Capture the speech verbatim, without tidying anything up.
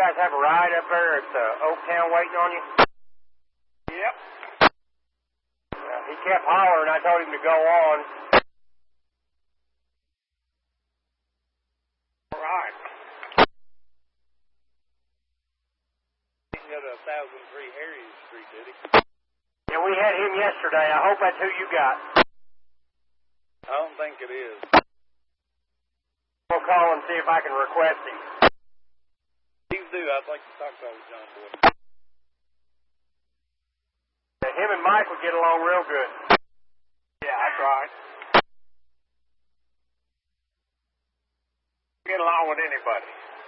guys have a ride up there at uh, Oaktown waiting on you? Yep. Uh, he kept hollering. I told him to go on. All right. He got a thousand three Harry Street, did he? Yeah, we had him yesterday. I hope that's who you got. I don't think it is. We'll call and see if I can request him. Please do. I'd like to talk to old John Boy. Yeah, him and Mike would get along real good. Yeah, that's right. Get along with anybody.